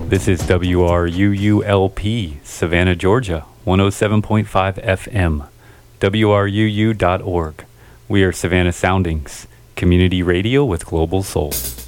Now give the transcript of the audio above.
This is WRUULP, Savannah, Georgia, 107.5 FM, WRUU.org. We are Savannah Soundings, community radio with global soul.